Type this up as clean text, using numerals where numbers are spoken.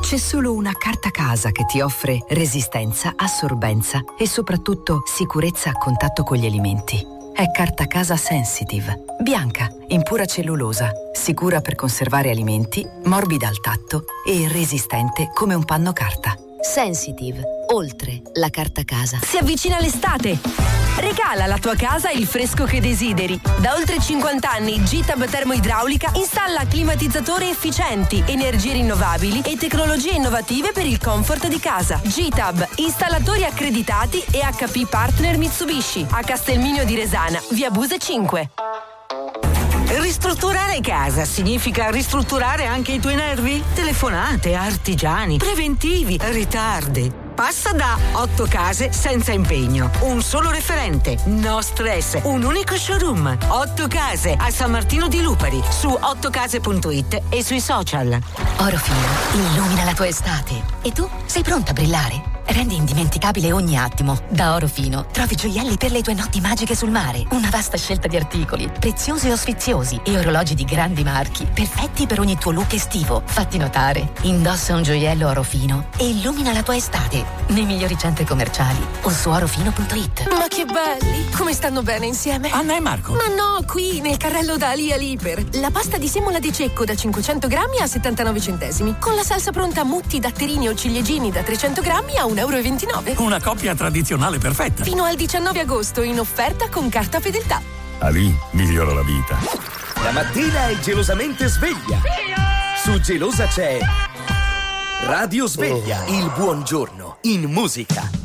C'è solo una carta casa che ti offre resistenza, assorbenza e soprattutto sicurezza a contatto con gli alimenti. È Carta Casa Sensitive. Bianca, in pura cellulosa, sicura per conservare alimenti, morbida al tatto e resistente come un panno carta. Sensitive, oltre la carta casa. Si avvicina l'estate! Regala alla tua casa il fresco che desideri. Da oltre 50 anni G-Tab Termoidraulica installa climatizzatore efficienti, energie rinnovabili e tecnologie innovative per il comfort di casa. G-Tab, installatori accreditati e HP Partner Mitsubishi. A Castelminio di Resana, via Buse 5. Ristrutturare casa significa ristrutturare anche i tuoi nervi? Telefonate, artigiani, preventivi, ritardi. Passa da 8 case senza impegno. Un solo referente, no stress, un unico showroom. 8 case a San Martino di Lupari, su 8case.it e sui social. Orofino illumina la tua estate. E tu sei pronta a brillare? Rendi indimenticabile ogni attimo. Da Orofino trovi gioielli per le tue notti magiche sul mare. Una vasta scelta di articoli, preziosi o sfiziosi, e orologi di grandi marchi, perfetti per ogni tuo look estivo. Fatti notare. Indossa un gioiello Orofino e illumina la tua estate nei migliori centri commerciali o su orofino.it. Ma che belli! Come stanno bene insieme? Anna e Marco. Ma no, qui nel carrello da Ali Liper. La pasta di semola di cecco da 500 grammi a 79 centesimi. Con la salsa pronta Mutti, datterini o ciliegini da 300 grammi a 1,29 €. Una coppia tradizionale perfetta. Fino al 19 agosto in offerta con carta fedeltà. Ali migliora la vita. La mattina è gelosamente sveglia. Su Gelosa c'è Radio Sveglia, il buongiorno in musica.